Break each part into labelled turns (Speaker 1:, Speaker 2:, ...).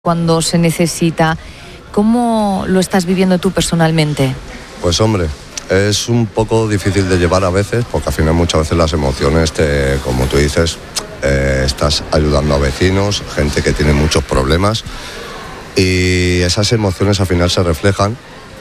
Speaker 1: cuando se necesita. ¿Cómo lo estás viviendo tú personalmente?
Speaker 2: Pues hombre, es un poco difícil de llevar a veces, porque al final muchas veces las emociones, como tú dices, estás ayudando a vecinos, gente que tiene muchos problemas, y esas emociones al final se reflejan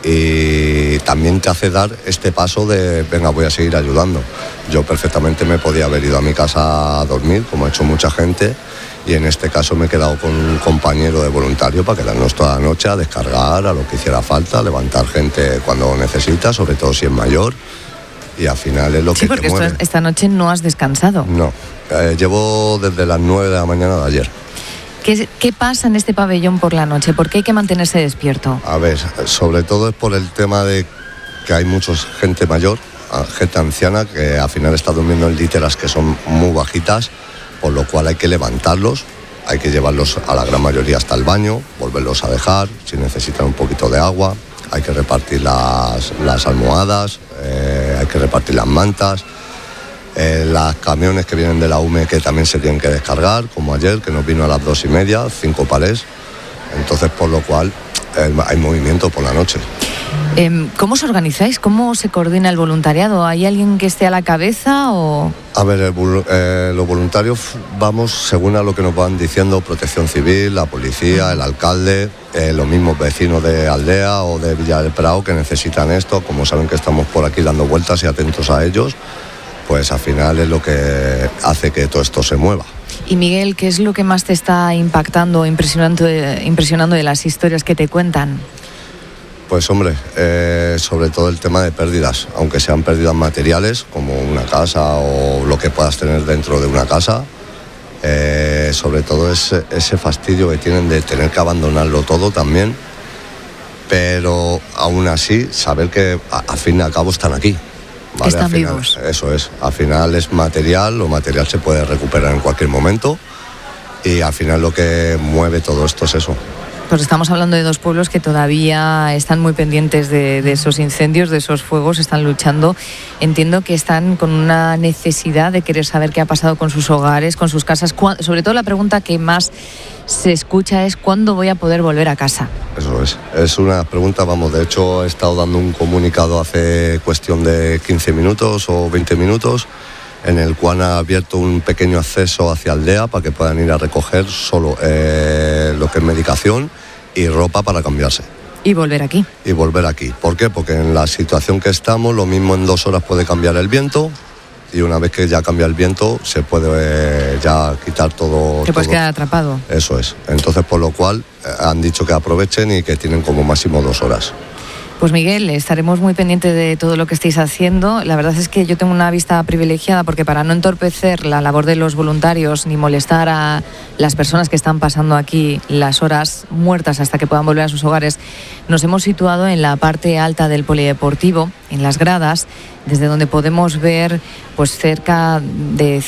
Speaker 2: y también te hace dar este paso de, venga, voy a seguir ayudando. Yo perfectamente me podía haber ido a mi casa a dormir, como ha hecho mucha gente, y en este caso me he quedado con un compañero de voluntario para quedarnos toda la noche a descargar, a lo que hiciera falta, a levantar gente cuando necesita, sobre todo si es mayor, y al final es lo que te mueve. Sí,
Speaker 1: porque esta noche no has descansado.
Speaker 2: No, llevo desde las 9 de la mañana de ayer.
Speaker 1: ¿Qué pasa en este pabellón por la noche? ¿Por qué hay que mantenerse despierto?
Speaker 2: A ver, sobre todo es por el tema de que hay mucha gente mayor, gente anciana, que al final está durmiendo en literas que son muy bajitas, por lo cual hay que levantarlos, hay que llevarlos a la gran mayoría hasta el baño, volverlos a dejar, si necesitan un poquito de agua, hay que repartir las almohadas, hay que repartir las mantas, las camiones que vienen de la UME que también se tienen que descargar, como ayer, que nos vino a las 2:30, 5 palés, entonces por lo cual hay movimiento por la noche.
Speaker 1: ¿Cómo os organizáis? ¿Cómo se coordina el voluntariado? ¿Hay alguien que esté a la cabeza o...?
Speaker 2: A ver, los voluntarios vamos según a lo que nos van diciendo Protección Civil, la policía, el alcalde, los mismos vecinos de Aldea o de Villa del Prado que necesitan esto, como saben que estamos por aquí dando vueltas y atentos a ellos, pues al final es lo que hace que todo esto se mueva.
Speaker 1: Y Miguel, ¿qué es lo que más te está impactando, impresionando de las historias que te cuentan?
Speaker 2: Pues hombre, sobre todo el tema de pérdidas, aunque sean pérdidas materiales, como una casa o lo que puedas tener dentro de una casa, sobre todo ese fastidio que tienen de tener que abandonarlo todo también, pero aún así saber que al fin y al cabo están aquí. ¿Vale?
Speaker 1: Están vivos.
Speaker 2: Eso es, al final es material, lo material se puede recuperar en cualquier momento y al final lo que mueve todo esto es eso.
Speaker 1: Pues estamos hablando de dos pueblos que todavía están muy pendientes de esos incendios, de esos fuegos, están luchando. Entiendo que están con una necesidad de querer saber qué ha pasado con sus hogares, con sus casas. Sobre todo la pregunta que más se escucha es ¿cuándo voy a poder volver a casa?
Speaker 2: Eso es una pregunta, de hecho he estado dando un comunicado hace cuestión de 15 minutos o 20 minutos en el cual ha abierto un pequeño acceso hacia Aldea para que puedan ir a recoger solo lo que es medicación y ropa para cambiarse.
Speaker 1: Y volver aquí.
Speaker 2: ¿Por qué? Porque en la situación que estamos, lo mismo en 2 horas puede cambiar el viento y una vez que ya cambia el viento se puede ya quitar todo.
Speaker 1: Te puedes quedar atrapado.
Speaker 2: Eso es. Entonces, por lo cual han dicho que aprovechen y que tienen como máximo 2 horas.
Speaker 1: Pues Miguel, estaremos muy pendientes de todo lo que estéis haciendo. La verdad es que yo tengo una vista privilegiada porque para no entorpecer la labor de los voluntarios ni molestar a las personas que están pasando aquí las horas muertas hasta que puedan volver a sus hogares, nos hemos situado en la parte alta del polideportivo, en las gradas, desde donde podemos ver pues cerca de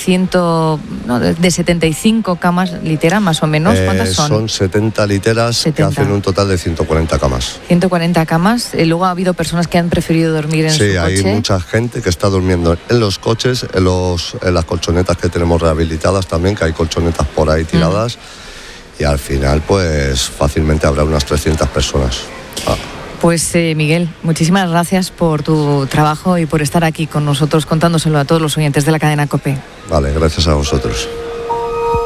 Speaker 1: 75 camas literas más o menos. ¿Cuántas son?
Speaker 2: Son 70 literas que hacen un total de 140 camas.
Speaker 1: 140 camas. Luego ha habido personas que han preferido dormir en su coche.
Speaker 2: Sí, hay mucha gente que está durmiendo en los coches, en las colchonetas que tenemos rehabilitadas también, que hay colchonetas por ahí tiradas. Y al final pues fácilmente habrá unas 300 personas.
Speaker 1: Pues Miguel, muchísimas gracias por tu trabajo y por estar aquí con nosotros contándoselo a todos los oyentes de la cadena COPE.
Speaker 2: Vale, gracias a vosotros.